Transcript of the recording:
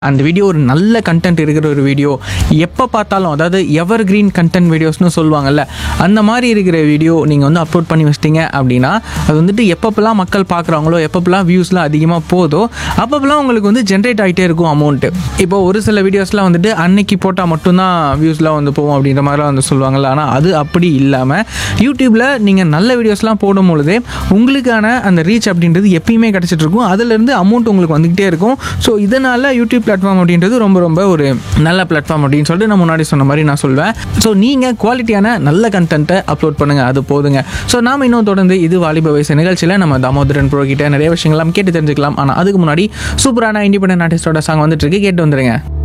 அந்த வீடியோ ஒரு நல்ல கண்டென்ட் இருக்கிற ஒரு வீடியோ, எப்போ பார்த்தாலும் அதாவது எவர் கிரீன் கண்டென்ட் வீடியோஸ்னு சொல்லுவாங்கல்ல, அந்த மாதிரி இருக்கிற வீடியோ நீங்கள் வந்து அப்லோட் பண்ணி வச்சிட்டிங்க அப்படின்னா அது வந்துட்டு எப்பப்பெல்லாம் மக்கள் பார்க்குறாங்களோ, எப்பப்பெல்லாம் வியூஸ்லாம் அதிகமாக போதோ அப்பப்பெல்லாம் உங்களுக்கு வந்து ஜென்ரேட் ஆகிட்டே இருக்கும் அமௌண்ட்டு. இப்போ ஒரு சில வீடியோஸ்லாம் வந்துட்டு அன்னைக்கு போட்டால் மட்டும்தான் வியூஸ்லாம் வந்து போகும் அப்படின்ற மாதிரிலாம் வந்து சொல்லுவாங்கல்ல. ஆனால் அது அப்படி இல்லாமல் யூடியூப்பில் நீங்கள் நல்ல வீடியோஸ்லாம் போடும் பொழுதே உங்களுக்கான அந்த ரீச் அப்படின்றது எப்பயுமே கிடச்சிட்டு இருக்கும். அதுலேருந்து அமௌண்ட் உங்களுக்கு வந்துக்கிட்டே இருக்கும். ஸோ இதனால் யூடியூப் பிளாட்ஃபார்ம் அப்படின்றது ரொம்ப ரொம்ப ஒரு நல்ல பிளாட்ஃபார்ம் அப்படின்னு சொல்லிட்டு நான் முன்னாடி சொன்ன மாதிரி நான் சொல்வேன். ஸோ நீங்கள் குவாலிட்டியான நல்ல கண்டென்ட்டை அப்லோட் பண்ணுங்கள், அது போதுங்க. ஸோ நாம் இன்னும் தொடர்ந்து இது வாலிப வயசு நிகழ்ச்சியில் நம்ம தாமோதரன் ப்ரோ கிட்ட நிறைய விஷயங்கள்லாம் கேட்டு தெரிஞ்சுக்கலாம். ஆனால் அதுக்கு முன்னாடி சூப்பரான இண்டிபெண்டன்ட் ஆர்டிஸ்டோட சாங் வந்துட்டு இருக்கு, கேட்டு வந்துடுங்க.